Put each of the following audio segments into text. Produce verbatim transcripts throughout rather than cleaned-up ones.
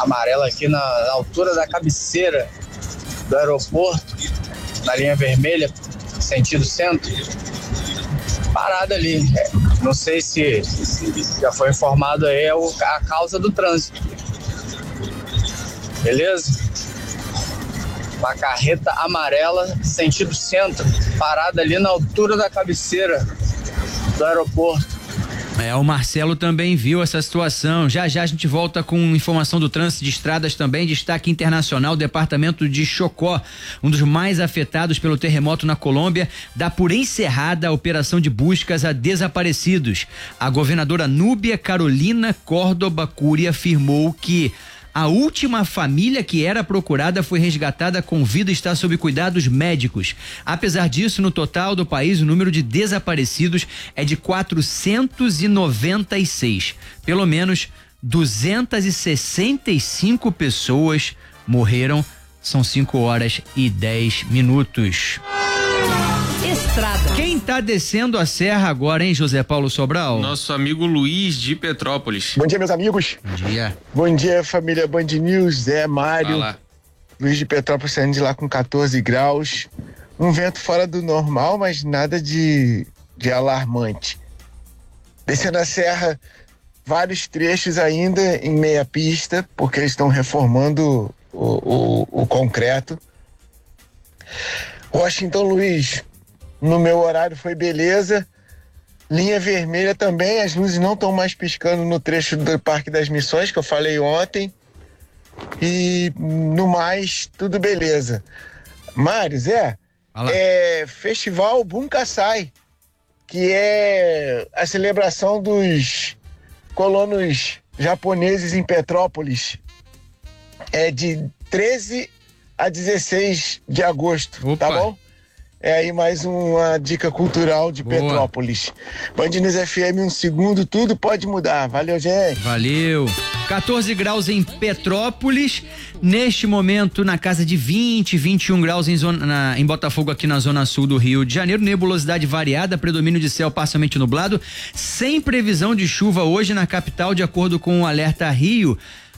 amarela aqui na, na altura da cabeceira do aeroporto, na linha vermelha, sentido centro. Parada ali. Não sei se já foi informado aí a causa do trânsito. Beleza? Uma carreta amarela, sentido centro, parada ali na altura da cabeceira do aeroporto. É, o Marcelo também viu essa situação. Já já a gente volta com informação do trânsito de estradas também. Destaque internacional: departamento de Chocó, um dos mais afetados pelo terremoto na Colômbia, dá por encerrada a operação de buscas a desaparecidos. A governadora Núbia Carolina Córdoba Cury afirmou que a última família que era procurada foi resgatada com vida e está sob cuidados médicos. Apesar disso, no total do país, o número de desaparecidos é de quatrocentos e noventa e seis. Pelo menos duzentas e sessenta e cinco pessoas morreram. São cinco horas e dez minutos. Estrada. Quem tá descendo a serra agora, hein, José Paulo Sobral? Nosso amigo Luiz de Petrópolis. Bom dia, meus amigos. Bom dia. Bom dia, família Band News, Zé, Mário. Olá. Luiz de Petrópolis saindo de lá com catorze graus. Um vento fora do normal, mas nada de, de alarmante. Descendo a serra, vários trechos ainda em meia pista, porque eles estão reformando o, o, o concreto. Washington Luiz, no meu horário foi beleza. Linha vermelha também, as luzes não estão mais piscando no trecho do Parque das Missões, que eu falei ontem. E no mais, tudo beleza. Mário, Zé, é Festival Bunkassai, que é a celebração dos colonos japoneses em Petrópolis. É de treze a dezesseis de agosto, Opa. Tá bom? É aí mais uma dica cultural de Boa. Petrópolis. Band News F M, um segundo, tudo pode mudar. Valeu, gente. Valeu. catorze graus em Petrópolis, neste momento na casa de vinte, vinte e um graus em, zona, na, em Botafogo, aqui na zona sul do Rio de Janeiro. Nebulosidade variada, predomínio de céu parcialmente nublado, sem previsão de chuva hoje na capital, de acordo com o Alerta Rio.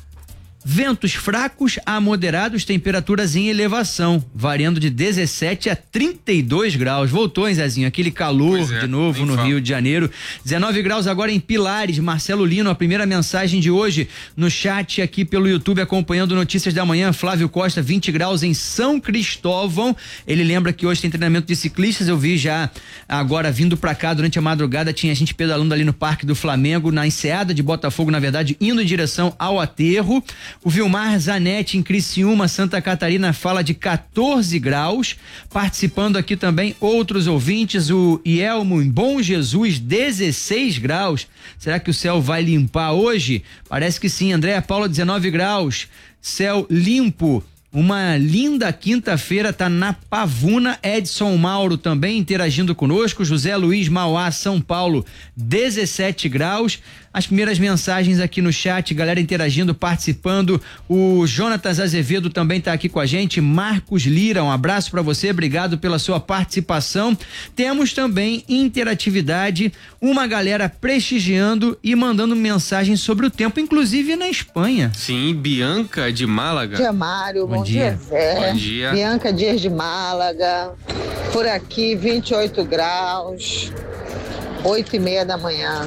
Ventos fracos a moderados, temperaturas em elevação, variando de dezessete a trinta e dois graus. Voltou, hein, Zezinho? Aquele calor é, de novo no fala. Rio de Janeiro. dezenove graus agora em Pilares. Marcelo Lino, a primeira mensagem de hoje no chat aqui pelo YouTube, acompanhando Notícias da Manhã. Flávio Costa, vinte graus em São Cristóvão. Ele lembra que hoje tem treinamento de ciclistas. Eu vi já agora vindo pra cá durante a madrugada, tinha gente pedalando ali no Parque do Flamengo, na enseada de Botafogo, na verdade, indo em direção ao aterro. O Vilmar Zanetti, em Criciúma, Santa Catarina, fala de catorze graus. Participando aqui também outros ouvintes, o Ielmo, em Bom Jesus, dezesseis graus. Será que o céu vai limpar hoje? Parece que sim. Andréa Paula, dezenove graus. Céu limpo. Uma linda quinta-feira, tá na Pavuna. Edson Mauro também interagindo conosco. José Luiz, Mauá, São Paulo, dezessete graus. As primeiras mensagens aqui no chat, galera interagindo, participando. O Jonatas Azevedo também tá aqui com a gente. Marcos Lira, um abraço para você, obrigado pela sua participação. Temos também interatividade, uma galera prestigiando e mandando mensagens sobre o tempo, inclusive na Espanha. Sim, Bianca de Málaga. Bom dia, Mário. Bom, Bom dia, dia, Zé. Bom dia. Bianca Dias de Málaga. Por aqui, vinte e oito graus, oito e meia da manhã.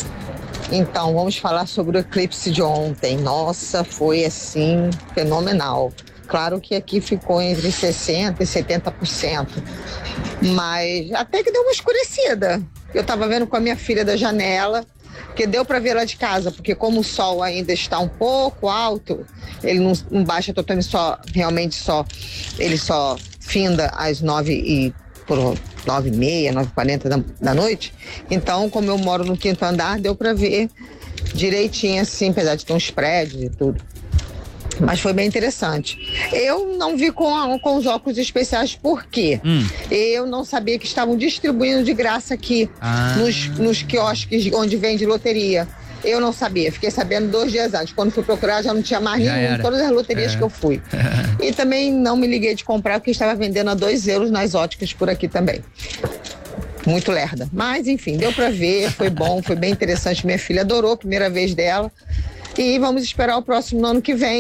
Então, vamos falar sobre o eclipse de ontem. Nossa, foi assim, fenomenal. Claro que aqui ficou entre sessenta por cento e setenta por cento, mas até que deu uma escurecida. Eu estava vendo com a minha filha da janela, que deu para ver lá de casa, porque como o sol ainda está um pouco alto, ele não, não baixa totalmente, só, realmente só, ele só finda às nove e por nove e meia, nove e quarenta da, da noite. Então, como eu moro no quinto andar, deu para ver direitinho assim, apesar de ter uns prédios e tudo. Mas foi bem interessante. Eu não vi com, a, com os óculos especiais, por quê? Hum. Eu não sabia que estavam distribuindo de graça aqui, ah. nos, nos quiosques onde vende loteria. Eu não sabia, fiquei sabendo dois dias antes. Quando fui procurar, já não tinha mais já nenhum, era. Todas as loterias é. que eu fui. E também não me liguei de comprar, porque estava vendendo a dois euros nas óticas por aqui também. Muito lerda. Mas, enfim, deu pra ver, foi bom, foi bem interessante. Minha filha adorou, primeira vez dela. E vamos esperar o próximo ano que vem.